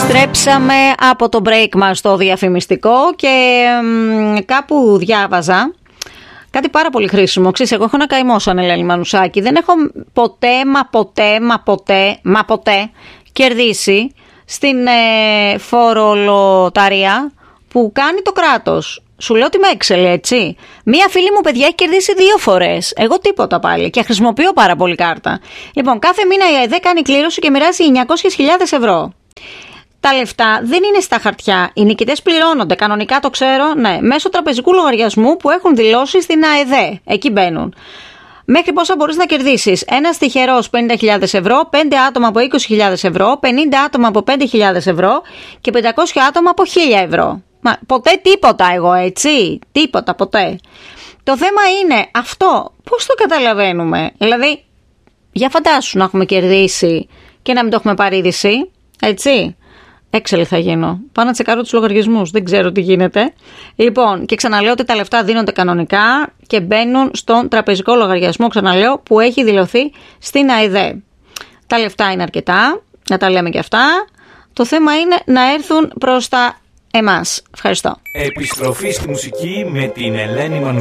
Επιστρέψαμε από το break μας στο διαφημιστικό και κάπου διάβαζα κάτι πάρα πολύ χρήσιμο. Ξέρεις, εγώ έχω ένα καημό σαν Ελένη Μανουσάκη. Δεν έχω ποτέ κερδίσει στην φορολοταρία που κάνει το κράτος. Σου λέω ότι με έξελε, έτσι. Μία φίλη μου, παιδιά, έχει κερδίσει 2 φορές. Εγώ τίποτα πάλι. Και χρησιμοποιώ πάρα πολύ κάρτα. Λοιπόν, κάθε μήνα η ΑΕΔ κάνει κλήρωση και μοιράζει 900.000 ευρώ. Τα λεφτά δεν είναι στα χαρτιά. Οι νικητές πληρώνονται. Κανονικά το ξέρω, ναι. Μέσω τραπεζικού λογαριασμού που έχουν δηλώσει στην ΑΕΔ. Εκεί μπαίνουν. Μέχρι πόσα μπορείς να κερδίσεις? Ένας τυχερός 50.000 ευρώ, 5 άτομα από 20.000 ευρώ, 50 άτομα από 5.000 ευρώ και 500 άτομα από 1.000 ευρώ. Μα ποτέ τίποτα εγώ, έτσι. Τίποτα, ποτέ. Το θέμα είναι αυτό. Πώς το καταλαβαίνουμε? Δηλαδή, για φαντάσου να έχουμε κερδίσει και να μην το έχουμε πάρει είδηση, έτσι. Έξελ θα γίνω. Πάω να τσεκάρω τους λογαριασμούς. Δεν ξέρω τι γίνεται. Λοιπόν, και ξαναλέω ότι τα λεφτά δίνονται κανονικά και μπαίνουν στον τραπεζικό λογαριασμό, ξαναλέω, που έχει δηλωθεί στην ΑΕΔ. Τα λεφτά είναι αρκετά, να τα λέμε και αυτά. Το θέμα είναι να έρθουν προς τα εμάς. Ευχαριστώ. Επιστροφή στη μουσική με την Ελένη Μανουσάκη.